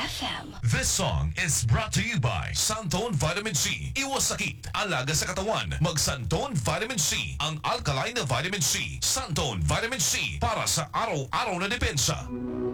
FM. This song is brought to you by Santone Vitamin C. Iwas sakit, alaga sa katawan. Mag Santone Vitamin C, ang alkaline na vitamin C. Santone Vitamin C, para sa araw-araw na depensa.